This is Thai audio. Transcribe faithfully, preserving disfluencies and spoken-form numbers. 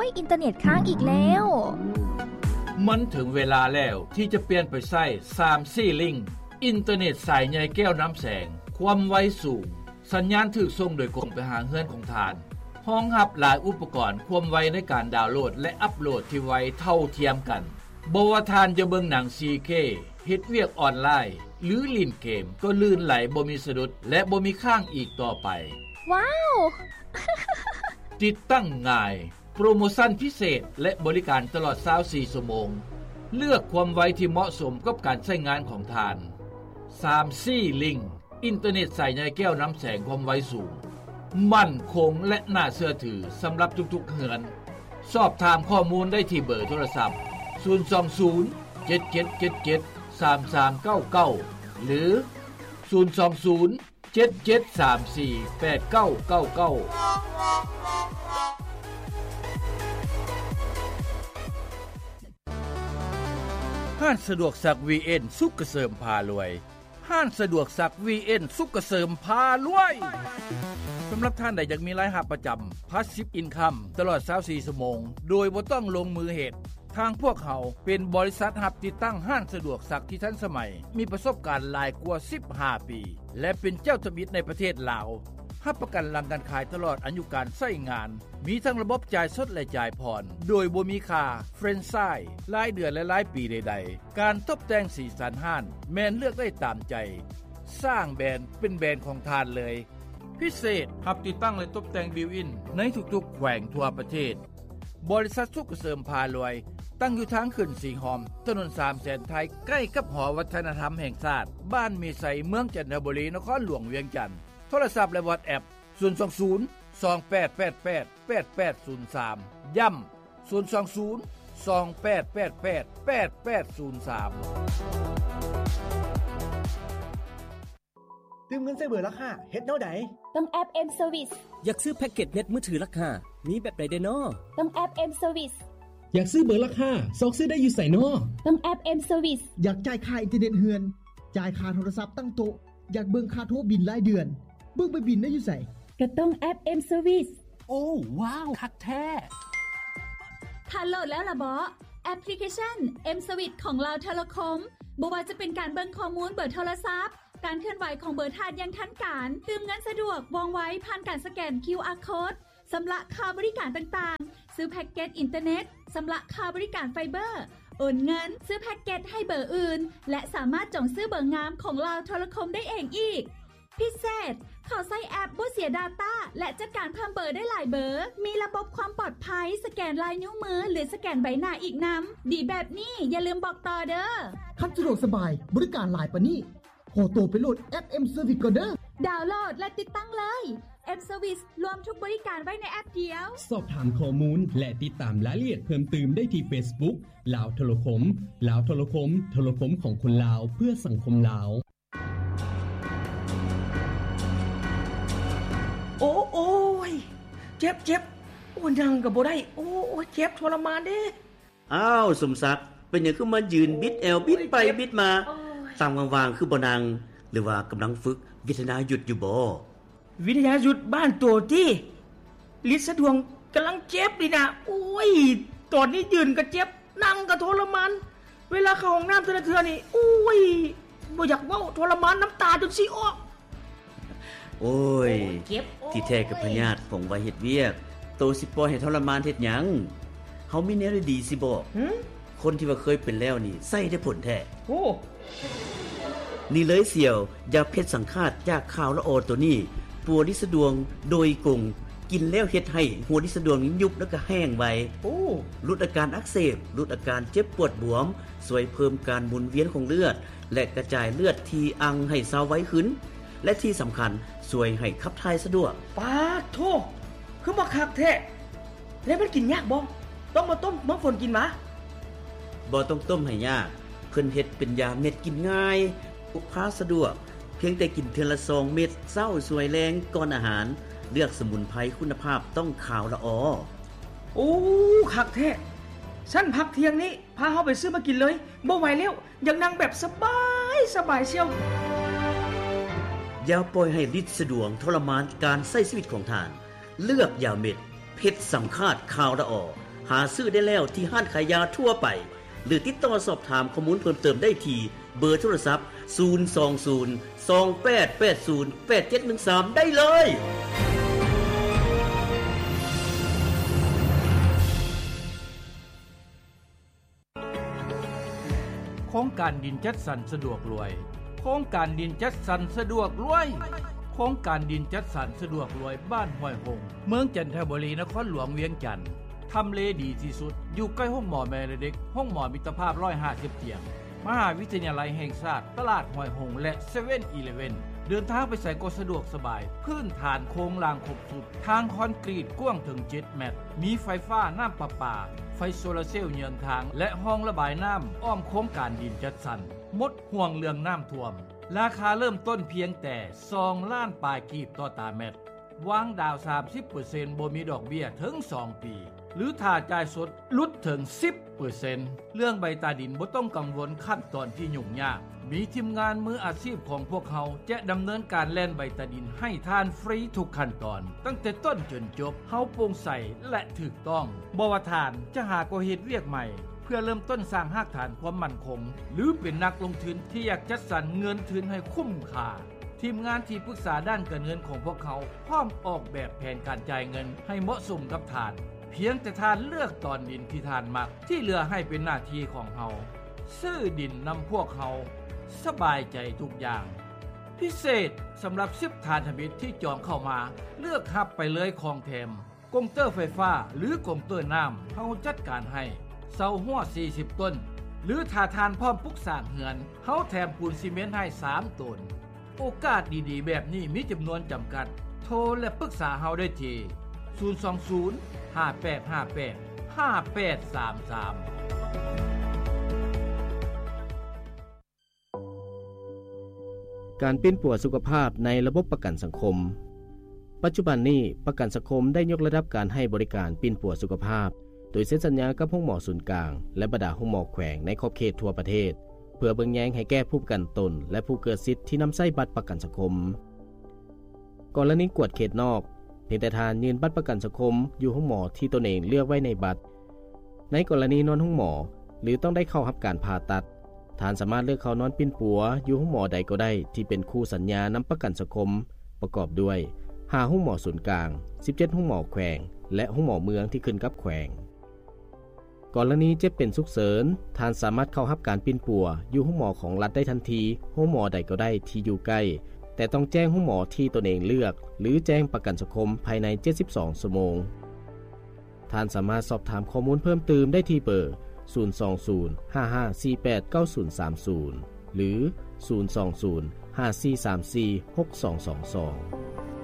ยอินเทอร์เน็ตค้างอีกแล้วมันถึงเวลาแล้วที่จะเปลี่ยนไปใช้ ทรี จี Link อินเทอร์เน็ตสายใหญ่แก้วน้ำแสงความไวสูงสัญญาณถูกส่งโดยกรงไปหาเฮือนของทานห้องรับหลายอุปกรณ์ความไวในการดาวน์โหลดและอัปโหลดที่ไวเท่าเทียมกันบ่ว่าทานจะเบิ่งหนัง โฟร์เค เฮ็ดเวียกออนไลน์หรือเล่นเกมก็ลื่นไหลบ่มีสะดุดและบ่มีข้างอีกต่อไปว้าวติดตั้งง่ายโปรโมชั่นพิเศษและบริการตลอดยี่สิบสี่ชั่วโมงเลือกความไวที่เหมาะสมกับการใช้งานของทาน ทรี จี Link อินเทอร์เน็ตสายใหญ่แก้วน้ำแสงความไวสูงมั่นคงและน่าเชื่อถือสำหรับทุกๆเฮือนสอบถามข้อมูลได้ที่เบอร์โทรศัพท์ศูนย์ สอง ศูนย์ เจ็ด เจ็ด เจ็ด เจ็ด สาม สาม เก้า เก้าหรือศูนย์ สอง ศูนย์ เจ็ด เจ็ด สาม สี่ แปด เก้า เก้า เก้าห้างสะดวกซัก วี เอ็น สุขเกษมพารวยห้างสะดวกซัก วี เอ็น สุขเกษมพารวยสำหรับท่านใดอยากมีรายรับประจำ Passive Income ตลอดยี่สิบสี่ชั่วโมงโดยบ่ต้องลงมือเฮ็ดทางพวกเขาเป็นบริษัทรับติดตั้งห้างสะดวกซักที่ทันสมัยมีประสบการณ์หลายกว่าสิบห้าปีและเป็นเจ้าทมิตรในประเทศลาวรับประกันหลังการขายตลอดอายุการใช้งานมีทั้งระบบจ่ายสดและจ่ายผ่อนโดยบ่มีค่าเฟรนไชส์รายเดือนและรายปีใดๆการตกแต่งสีสันห้างแม้นเลือกได้ตามใจสร้างแบรนด์เป็นแบรนด์ของทานเลยพิเศษรับติดตั้งและตกแต่งบิวอินในทุกๆแขวงทั่วประเทศบริษัทสุขเกษมพารวยตั้งอยู่ทางขึ้นสีหอมถนนสามแสนไทยใกล้กับหอวัฒนธรรมแห่งชาติบ้านมีไสเมืองจันทบุรีนครหลวงเวียงจันทน์โทรศัพท์และ WhatsApp ศูนย์ สอง ศูนย์ สอง แปด แปด แปด แปด แปด ศูนย์ สามย้ำศูนย์ สอง ศูนย์ สอง แปด แปด แปด แปด แปด ศูนย์ สามตืมเงินใส่เบอร์ราคาเฮ็ดแนวใดต้องแอป M Service อยากซื้อแพ็กเกจเน็ตมือถือราคามีแบบใดได้น้อต้องแอป M Service อยากซื้อเบอร์ราคาซอกซื้อได้อยู่ไสน้อต้องแอป M Service อยากจ่ายค่าอินเทอร์เน็ตเฮือนจ่ายค่าโทรศัพท์ตั้งโต๊ะอยากเบิ่งค่าโทรบิลรายเดือนเบิ่งไปบิลได้อยู่ไสก็ต้องแอป M Service โอ้ว้าวคักแท้ถ้าโหลดแล้วล่ะบ่แอปพลิเคชัน M Service ของลาวเทเลคอมบ่ว่าจะเป็นการเบิ่งข้อมูลเบอร์โทรศัพท์การเคลื่อนไหวของเบอร์ธาตุอย่างทันการตืมเงินสะดวกว่องไวผ่านการสแกน คิว อาร์ Code สำหรับค่าบริการต่างๆซื้อแพ็กเกจอินเทอร์เน็ตสำหรับค่าบริการไฟเบอร์โอนเงินซื้อแพ็กเกจให้เบอร์อื่นและสามารถจองซื้อเบอร์งามของลาวโทรคมได้เองอีกพิเศษเขาใช้แอปบ่เสีย data และจัดการเพิ่มเบอร์ได้หลายเบอร์มีระบบความปลอดภัยสแกนลายนิ้วมือหรือสแกนใบหน้าอีกนำดีแบบนี้อย่าลืมบอกต่อเด้อคันสะดวกสบายบริการหลายปานนี้โหโตไปโหลดแอป M Service ก่อนเด้อดาวน์โหลดและติดตั้งเลย M Service รวมทุกบริการไว้ในแอปเดียวสอบถามข้อมูลและติดตามรายละเอียดเพิ่มเติมได้ที่ Facebook ลาวโทรคมลาวโทรคมโทรคมของคนลาวเพื่อสังคมลาวโอ้โอ้ยเจ็บเจ็บโอ้นั่งก็บ่ได้โอ้เจ็บทรมานเด้อ้าวสมศักดิ์เป็นหยังคือมายืนบิดแอวบิดไปบิดมาตามว่างๆคือบ่นั่งหรือว่ากำลังฝึกวิทยาหยุดอยู่บ่วิทยาหยุดบ้านตัวที่ลิศดวงกำลังเจ็บดินะโอ้ยตอนนี้ยืนก็เจ็บนั่งก็ทรมานเวลาเข้าห้องน้ำเทื่อๆนี่โอ้ยบ่อยากเว้าทรมานน้ำตาจนสิออกโอ้ยที่แท้กับพญาติของไว้เฮ็ดเวียกโตสิปล่อยให้ทรมานเฮ็ดหยังเฮามีแนวดีสิบ่คนที่ว่าเคยเป็นแล้วนี่ใส่ได้ผลแท้โอ้นี่เลยเสี่ยวยาเพชรสังฆาตจากข่าวละออตัวนี้ปัวดิสะดวงโดยกงกินแล้วเฮ็ดให้หัวดิสะดวงยุบแล้วก็แห้งไวโอ้ลดอาการอักเสบลดอาการเจ็บปวดบวมช่วยเพิ่มการหมุนเวียนของเลือดและกระจายเลือดที่อังให้เซาไว้ขึ้นและที่สำคัญช่วยให้ขับถ่ายสะดวกปาโธ่คือบ่คักแท้แล้วมันกินยากบ่ต้องมาต้มมะฝนกินหมาบ่ต้องต้มให้ยากเพิ่นเฮ็ดเป็นยาเม็ดกินง่ายพกพาสะดวกเพียงแต่กินเทื่อละสองเม็ดเช้าสวยแรงก่อนอาหารเลือกสมุนไพรคุณภาพต้องขาวละออโอ้คักแท้ฉันพักเที่ยงนี้พาเฮาไปซื้อมากินเลยบ่ไหวแล้วอยากนั่งแบบสบายสบายเชียวอย่าปล่อยให้ฤทธิ์สะดวงทรมานการใช้ชีวิตของท่านเลือกยาเม็ดเพชรสังฆาตขาวละออหาซื้อได้แล้วที่ห้างขายยาทั่วไปหรือติดต่อสอบถามข้อมูลเพิ่มเติมได้ที่เบอร์โทรศัพท์ศูนย์ สอง ศูนย์ สอง แปด แปด ศูนย์ แปด เจ็ด หนึ่ง สามได้เลยโครงการดินจัดสรรสะดวกรวยโครงการดินจัดสรรสะดวกรวยโครงการดินจัดสรรสะดวกรวยบ้านห้วยหงเมืองจันทบุรีนครหลวงเวียงจันทน์ทำเลดีที่สุดอยู่ใกล้ห้องหมอแม่เด็กห้องหมอมิตรภาพหนึ่งร้อยห้าสิบเตียงมหาวิทยาลัยแห่งชาติตลาดห้วยหงและ เซเว่นอีเลฟเว่น เดินทางไปใส่ก็สะดวกสบายพื้นฐานโครงรางครบสุดทางคอนกรีตกว้างถึงเจ็ดเมตรมีไฟฟ้าน้ำประปาไฟโซลาร์เซลล์เยือนทางและห้องระบายน้ำอ้อมโครงการดินจัดสรรหมดห่วงเรื่องน้ำท่วมราคาเริ่มต้นเพียงแต่สองล้านปลายกีบต่อตาเม็ดวางดาว สามสิบเปอร์เซ็นต์ บ่มีดอกเบี้ยถึงสองปีหรือถ้าจ่ายสดลดถึง สิบเปอร์เซ็นต์ เรื่องใบตาดินบ่ต้องกังวลขั้นตอนที่ยุ่งยากมีทีมงานมืออาชีพของพวกเขาจะดำเนินการแล่นใบตาดินให้ทานฟรีทุกขั้นตอนตั้งแต่ต้นจนจบเฮาโปร่งใสและถูกต้องบ่ว่าทานจะหาก็เฮ็ดเวียกใหม่เพื่อเริ่มต้นสร้างรากฐานความมั่นคงหรือเป็นนักลงทุนที่อยากจัดสรรเงินทุนให้คุ้มค่าทีมงานที่ปรึกษาด้านการเงินของพวกเขาพร้อมออกแบบแผนการจ่ายเงินให้เหมาะสมกับทานเพียงแต่ทานเลือกตอนดินที่ทานมักที่เหลือให้เป็นหน้าที่ของเฮาซื้อดินนำพวกเขาสบายใจทุกอย่างพิเศษสำหรับสิบทานธมิตรที่จองเข้ามาเลือกฮับไปเลยของแถมกงเตอร์ไฟฟ้าหรือกงเตอร์น้ำเฮาจัดการให้เสาหัวสี่สิบต้นหรือถ้าทานพร้อมปลุกสร้างเหือนเฮาแถมปูนซีเมนต์ให้สามต้นโอกาสดีๆแบบนี้มีจำนวนจำกัดโทรและปรึกษาเฮาได้ที่ศูนย์ สอง ศูนย์ ห้า แปด ห้า แปด ห้า แปด สาม สามการปิ้นปัวสุขภาพในระบบประกันสังคมปัจจุบันนี้ประกันสังคมได้ยกระดับการให้บริการปิ้นปัวสุขภาพโดยเซ็นสัญญากับห้องหมอศูนย์กลางและบรรดาห้องหมอแขวงในขอบเขตทั่วประเทศเพื่อเบิ่งแยงให้แก้ผู้ประกันตนและผู้เกิดสิทธิ์ที่นำใช้บัตรประกันสังคมกรณีกวดเขตนอกเพียงแต่ทานยืนบัตรประกันสังคมอยู่ห้องหมอที่ตนเองเลือกไว้ในบัตรในกรณีนอนห้องหมอหรือต้องได้เข้ารับการผ่าตัดทานสามารถเลือกเข้านอนปิ้นปัวอยู่ห้องหมอใดก็ได้ที่เป็นคู่สัญญานำประกันสังคมประกอบด้วยห้าห้องหมอศูนย์กลางสิบเจ็ดห้องหมอแขวงและห้องหมอเมืองที่ขึ้นกับแขวงกรณีเจ็บเป็นฉุกเฉินทานสามารถเข้ารับการปิ้นปัวอยู่ห้องหมอของรัฐได้ทันทีห้องหมอใดก็ได้ที่อยู่ใกล้แต่ต้องแจ้งห้องหมอที่ตนเองเลือกหรือแจ้งประกันสังคมภายในเจ็ดสิบสองชั่วโมงท่านสามารถสอบถามข้อมูลเพิ่มเติมได้ที่เบอร์ศูนย์ สอง ศูนย์ ห้า ห้า สี่ แปด เก้า ศูนย์ สาม ศูนย์หรือศูนย์ สอง ศูนย์ ห้า สี่ สาม สี่ หก สอง สอง สอง